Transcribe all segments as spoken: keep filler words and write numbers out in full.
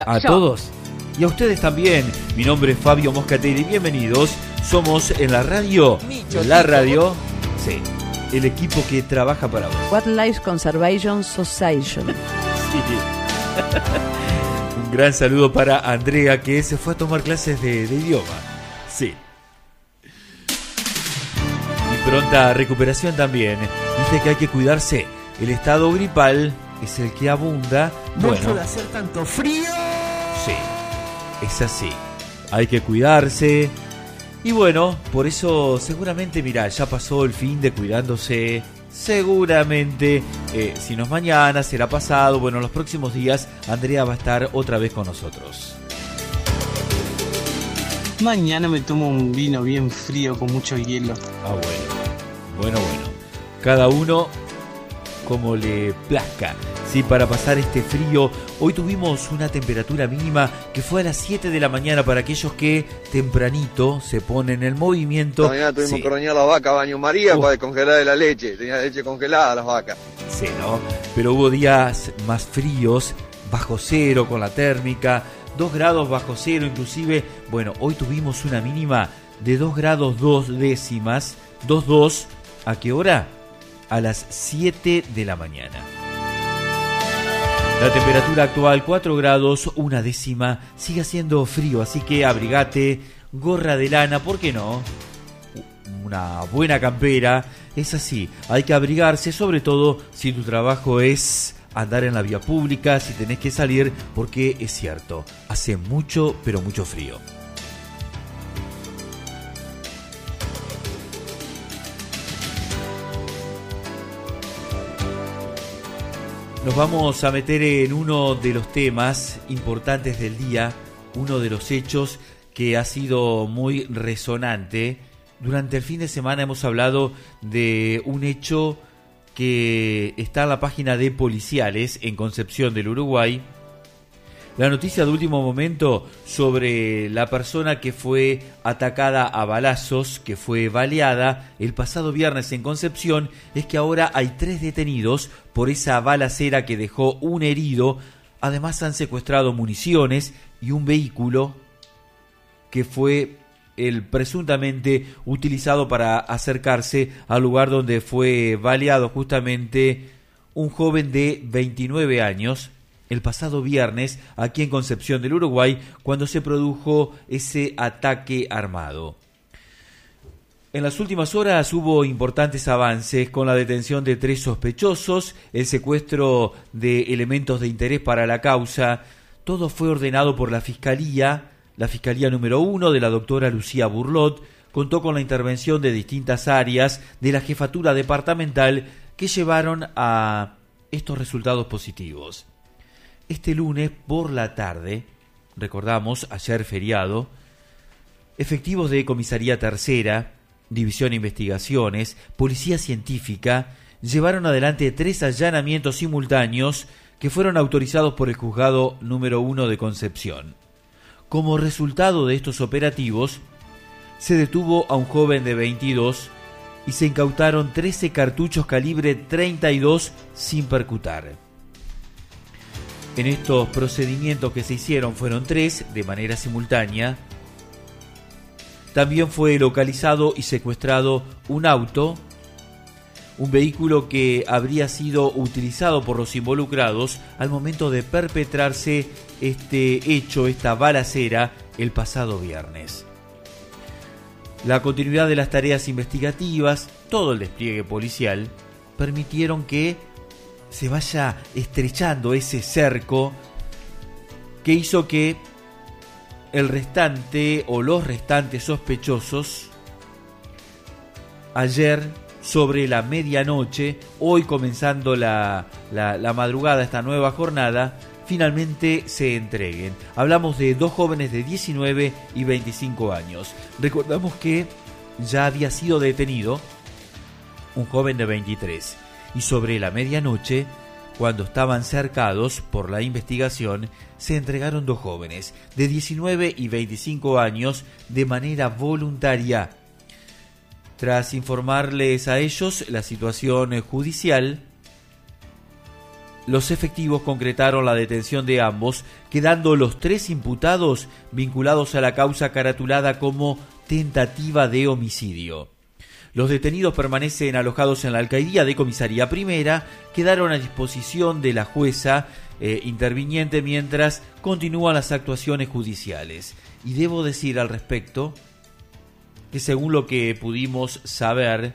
A Yo. todos y a ustedes también. Mi nombre es Fabio Moscatelli. Bienvenidos. Somos en la radio, Micho, la Micho. radio, sí, el equipo que trabaja para vos. Wildlife Conservation Society. Sí. Un gran saludo para Andrea, que se fue a tomar clases de, de idioma. Sí. Y pronta recuperación también. Dice que hay que cuidarse. El estado gripal es el que abunda. No bueno, puede hacer tanto frío. Sí, es así. Hay que cuidarse. Y bueno, por eso seguramente, mirá, ya pasó el fin de cuidándose. Seguramente, eh, si no es mañana, será pasado. Bueno, los próximos días Andrea va a estar otra vez con nosotros. Mañana me tomo un vino bien frío con mucho hielo. Ah, bueno. Bueno, bueno. Cada uno como le plazca. Sí, para pasar este frío. Hoy tuvimos una temperatura mínima que fue a las siete de la mañana para aquellos que tempranito se ponen en movimiento. Esta mañana tuvimos sí. que ordeñar la vaca a baño María uh. para descongelar la leche. Tenía leche congelada las vacas. Sí, ¿no? Pero hubo días más fríos, bajo cero con la térmica, dos grados bajo cero inclusive. Bueno, hoy tuvimos una mínima de dos grados dos décimas, dos dos. ¿A qué hora? A las siete de la mañana. La temperatura actual cuatro grados, una décima, sigue haciendo frío, así que abrigate, gorra de lana, ¿por qué no? Una buena campera, es así, hay que abrigarse, sobre todo si tu trabajo es andar en la vía pública, si tenés que salir, porque es cierto, hace mucho, pero mucho frío. Nos vamos a meter en uno de los temas importantes del día, uno de los hechos que ha sido muy resonante. Durante el fin de semana hemos hablado de un hecho que está en la página de Policiales en Concepción del Uruguay. La noticia de último momento sobre la persona que fue atacada a balazos, que fue baleada el pasado viernes en Concepción, es que ahora hay tres detenidos por esa balacera que dejó un herido. Además han secuestrado municiones y un vehículo que fue el presuntamente utilizado para acercarse al lugar donde fue baleado justamente un joven de veintinueve años. El pasado viernes, aquí en Concepción del Uruguay, cuando se produjo ese ataque armado. En las últimas horas hubo importantes avances con la detención de tres sospechosos, el secuestro de elementos de interés para la causa. Todo fue ordenado por la Fiscalía, la Fiscalía número uno de la doctora Lucía Burlot, contó con la intervención de distintas áreas de la jefatura departamental que llevaron a estos resultados positivos. Este lunes por la tarde, recordamos, ayer feriado, efectivos de Comisaría Tercera, División de Investigaciones, Policía Científica, llevaron adelante tres allanamientos simultáneos que fueron autorizados por el Juzgado número uno de Concepción. Como resultado de estos operativos, se detuvo a un joven de veintidós y se incautaron trece cartuchos calibre treinta y dos sin percutar. En estos procedimientos que se hicieron fueron tres de manera simultánea. También fue localizado y secuestrado un auto, un vehículo que habría sido utilizado por los involucrados al momento de perpetrarse este hecho, esta balacera, el pasado viernes. La continuidad de las tareas investigativas, todo el despliegue policial, permitieron que se vaya estrechando ese cerco que hizo que el restante o los restantes sospechosos ayer sobre la medianoche, hoy comenzando la, la, la madrugada, esta nueva jornada, finalmente se entreguen. Hablamos de dos jóvenes de diecinueve y veinticinco años. Recordamos que ya había sido detenido un joven de veintitrés. Y sobre la medianoche, cuando estaban cercados por la investigación, se entregaron dos jóvenes de diecinueve y veinticinco años de manera voluntaria. Tras informarles a ellos la situación judicial, los efectivos concretaron la detención de ambos, quedando los tres imputados vinculados a la causa caratulada como tentativa de homicidio. Los detenidos permanecen alojados en la alcaidía de comisaría primera, quedaron a disposición de la jueza eh, interviniente mientras continúan las actuaciones judiciales. Y debo decir al respecto que según lo que pudimos saber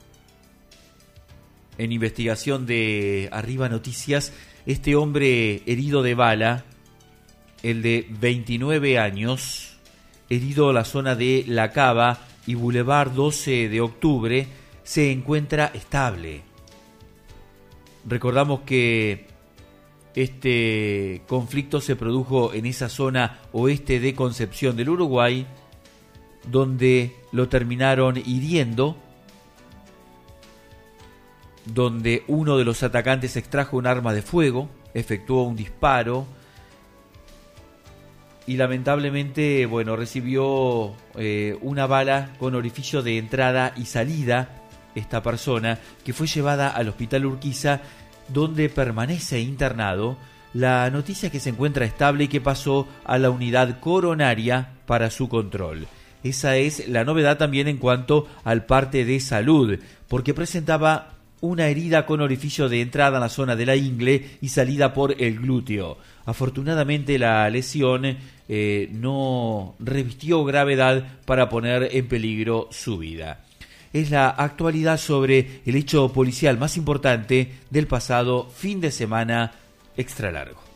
en investigación de Arriba Noticias, este hombre herido de bala, el de veintinueve años, herido en la zona de La Cava y Boulevard doce de octubre, se encuentra estable. Recordamos que este conflicto se produjo en esa zona oeste de Concepción del Uruguay, donde lo terminaron hiriendo, donde uno de los atacantes extrajo un arma de fuego, efectuó un disparo y lamentablemente, bueno, recibió eh, una bala con orificio de entrada y salida esta persona, que fue llevada al hospital Urquiza, donde permanece internado. La noticia es que se encuentra estable y que pasó a la unidad coronaria para su control. Esa es la novedad también en cuanto al parte de salud, porque presentaba una herida con orificio de entrada en la zona de la ingle y salida por el glúteo. Afortunadamente la lesión eh, no revistió gravedad para poner en peligro su vida. Es la actualidad sobre el hecho policial más importante del pasado fin de semana extra largo.